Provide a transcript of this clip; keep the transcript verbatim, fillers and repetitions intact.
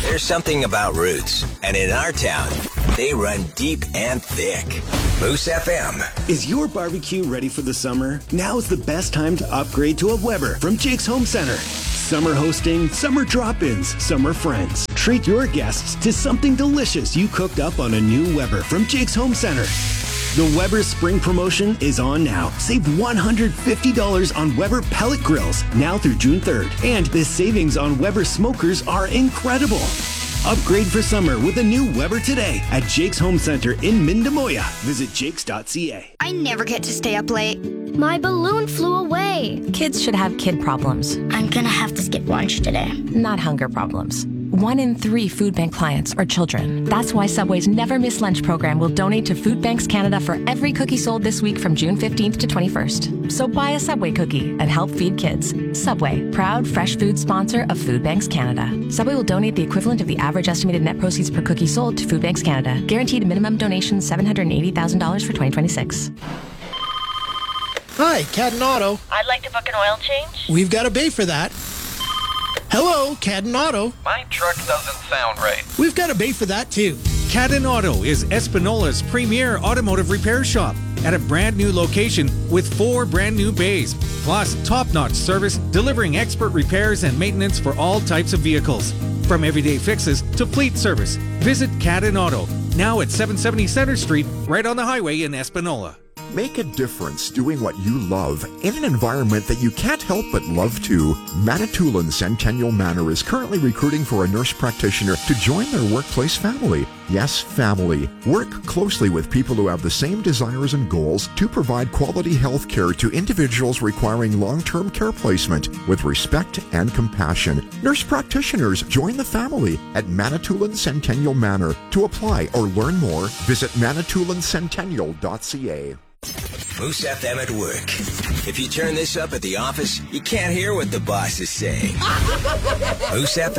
There's something about roots, and in our town, they run deep and thick. Moose F M. Is your barbecue ready for the summer? Now is the best time to upgrade to a Weber from Jake's Home Center. Summer hosting, summer drop-ins, summer friends. Treat your guests to something delicious you cooked up on a new Weber from Jake's Home Center. The Weber Spring Promotion is on now. Save one hundred fifty dollars on Weber pellet grills now through June third. And the savings on Weber smokers are incredible. Upgrade for summer with a new Weber today at Jake's Home Center in Mindemoya. Visit jakes dot c a. I never get to stay up late. My balloon flew away. Kids should have kid problems. I'm gonna have to skip lunch today. Not hunger problems. One in three food bank clients are children. That's why Subway's Never Miss Lunch program will donate to Food Banks Canada for every cookie sold this week from June fifteenth to twenty-first. So buy a Subway cookie and help feed kids. Subway, proud fresh food sponsor of Food Banks Canada. Subway will donate the equivalent of the average estimated net proceeds per cookie sold to Food Banks Canada. Guaranteed minimum donation seven hundred eighty thousand dollars for twenty twenty-six. Hi, Cadden Auto. I'd like to book an oil change. We've got a bay for that. Hello, Cadden Auto. My truck doesn't sound right. We've got a bay for that too. Cadden Auto is Espinola's premier automotive repair shop at a brand new location with four brand new bays, plus top-notch service delivering expert repairs and maintenance for all types of vehicles. From everyday fixes to fleet service, visit Cadden Auto, now at seven seventy Center Street, right on the highway in Espinola. Make a difference doing what you love in an environment that you can't help but love too. Manitoulin Centennial Manor is currently recruiting for a nurse practitioner to join their workplace family. Yes, family. Work closely with people who have the same desires and goals to provide quality health care to individuals requiring long-term care placement with respect and compassion. Nurse practitioners join the family at Manitoulin Centennial Manor. To apply or learn more, visit manitoulin centennial dot c a. Moose F M at work. If you turn this up at the office, you can't hear what the boss is saying. Moose F M.